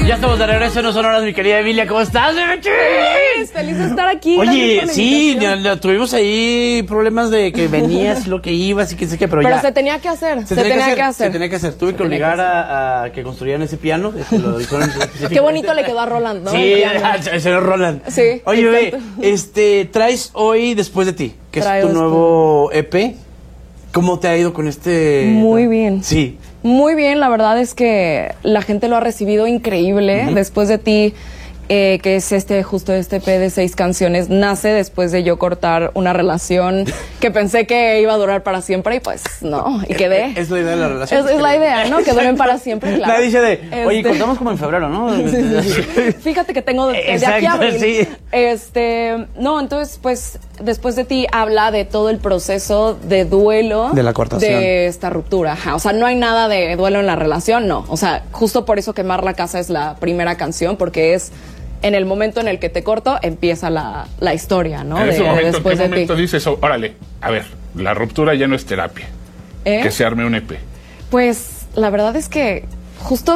Ya estamos de regreso en No Son Horas, mi querida Emilia. ¿Cómo estás, bebé? Feliz de estar aquí. Oye, sí, ya tuvimos ahí problemas de que venías, lo que ibas y que sé qué, pero ya. Se tenía que hacer. Se tenía que hacer. Tuve que obligar a que construyeran ese piano. Lo dijeron Qué bonito le quedó a Roland, ¿no? Sí, el señor Roland. Sí. Oye, bebé, traes hoy Después de ti, que es tu nuevo EP. ¿Cómo te ha ido con este? Muy bien. Sí. Muy bien, la verdad es que la gente lo ha recibido increíble. Después de ti, que es justo este EP de 6 canciones, nace después de yo cortar una relación que pensé que iba a durar para siempre y pues no, y quedé. Es la idea de la relación. Es la idea, ¿no? Que duren para siempre, claro. Nadie dice oye, cortamos como en febrero, ¿no? Sí. Fíjate que tengo de aquí a abril. Sí. No, entonces, pues, Después de ti habla de todo el proceso de duelo de la cortación, de esta ruptura. Ajá. O sea, no hay nada de duelo en la relación, no. O sea, justo por eso Quemar la Casa es la primera canción, porque es en el momento en el que te corto, empieza la historia, ¿no? En ese momento, Después ¿en qué de momento ti. dices, órale, a ver, la ruptura ya no es terapia? Que se arme un EP. Pues, la verdad es que justo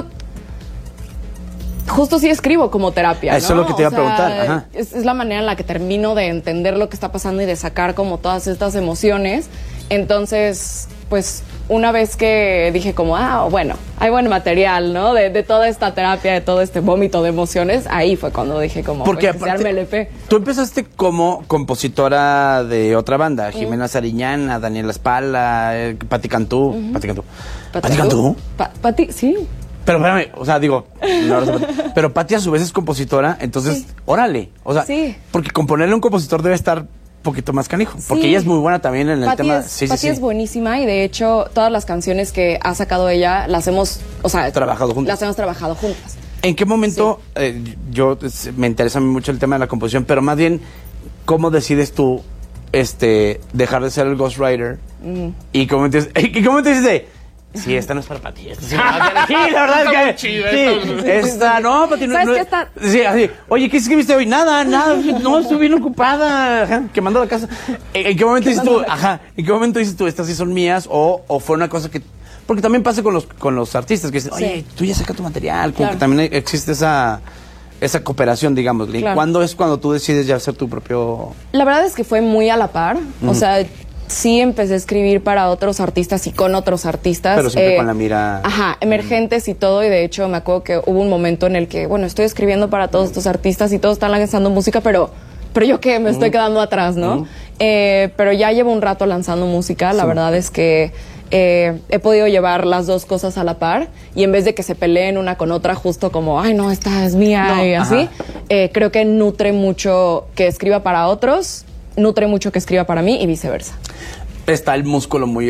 sí escribo como terapia, ¿no? Eso es lo que te iba a preguntar. Ajá. Es la manera en la que termino de entender lo que está pasando y de sacar como todas estas emociones. Entonces, pues, una vez que dije como, bueno, hay buen material, ¿no? De toda esta terapia, de todo este vómito de emociones, ahí fue cuando dije como, porque pues, aparte, el EP. Tú empezaste como compositora de otra banda, Jimena Sariñana, Daniela Spala, Pati Cantú. ¿Pati Cantú? Pati, sí. Pero espérame, o sea, digo, pero Pati a su vez es compositora, entonces, órale. O sea, porque componerle a un compositor debe estar un poquito más canijo, porque ella es muy buena también en el tema. Pati es buenísima y de hecho todas las canciones que ha sacado ella las hemos, trabajado juntas. Las hemos trabajado juntas. ¿En qué momento, me interesa mucho el tema de la composición, pero más bien, cómo decides tú dejar de ser el ghostwriter y cómo te dices sí, esta no es para Pati. Sí, la verdad es que esta no, Pati, ¿Sabes qué está? Sí, así. Oye, ¿qué escribiste hoy? Nada, no, estoy bien ocupada, quemando la casa. ¿En qué momento dices tú? ¿En qué momento dices tú, estas sí son mías? O fue una cosa que, porque también pasa con los artistas que dicen, oye, tú ya saca tu material, como que también existe esa cooperación, digamos. Claro. ¿Cuándo es cuando tú decides ya hacer tu propio? La verdad es que fue muy a la par, o sea, sí empecé a escribir para otros artistas y con otros artistas. Pero siempre con la mira. Emergentes y todo. Y de hecho me acuerdo que hubo un momento en el que, estoy escribiendo para todos estos artistas y todos están lanzando música, pero yo que me estoy quedando atrás, ¿no? Pero ya llevo un rato lanzando música. La verdad es que he podido llevar las dos cosas a la par. Y en vez de que se peleen una con otra, justo como, ay, no, esta es mía y así, creo que nutre mucho que escriba para otros, nutre mucho que escriba para mí y viceversa. Está el músculo muy